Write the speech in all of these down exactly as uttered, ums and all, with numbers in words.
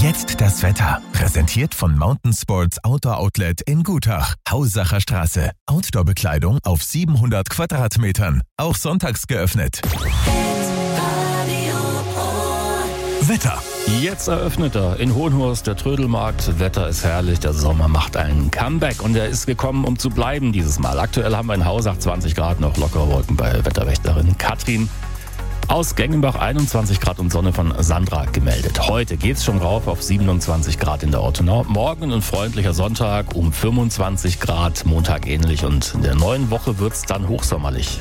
Jetzt das Wetter. Präsentiert von Mountain Sports Outdoor Outlet in Gutach. Hausacher Straße. Outdoor-Bekleidung auf siebenhundert Quadratmetern. Auch sonntags geöffnet. Wetter. Jetzt eröffnet er in Hohenhorst der Trödelmarkt. Wetter ist herrlich, der Sommer macht einen Comeback und er ist gekommen, um zu bleiben dieses Mal. Aktuell haben wir in Hausach zwanzig Grad, noch lockere Wolken bei Wetterwächterin Katrin. Aus Gengenbach einundzwanzig Grad und Sonne von Sandra gemeldet. Heute geht's schon rauf auf siebenundzwanzig Grad in der Ortenau. Morgen ein freundlicher Sonntag um fünfundzwanzig Grad, Montag ähnlich und in der neuen Woche wird's dann hochsommerlich.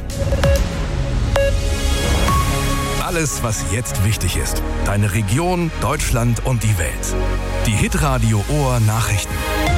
Alles, was jetzt wichtig ist. Deine Region, Deutschland und die Welt. Die Hitradio Ohr Nachrichten.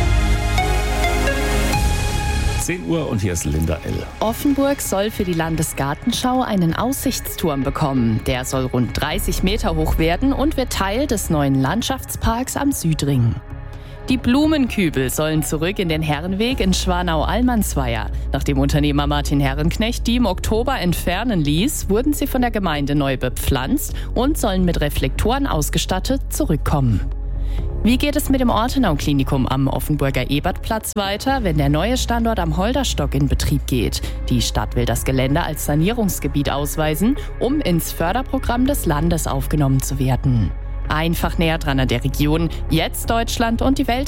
zehn Uhr und hier ist Linda L. Offenburg soll für die Landesgartenschau einen Aussichtsturm bekommen. Der soll rund dreißig Meter hoch werden und wird Teil des neuen Landschaftsparks am Südring. Die Blumenkübel sollen zurück in den Herrenweg in Schwanau-Allmannsweier. Nachdem Unternehmer Martin Herrenknecht die im Oktober entfernen ließ, wurden sie von der Gemeinde neu bepflanzt und sollen mit Reflektoren ausgestattet zurückkommen. Wie geht es mit dem Ortenau-Klinikum am Offenburger Ebertplatz weiter, wenn der neue Standort am Holderstock in Betrieb geht? Die Stadt will das Gelände als Sanierungsgebiet ausweisen, um ins Förderprogramm des Landes aufgenommen zu werden. Einfach näher dran an der Region, jetzt Deutschland und die Welt.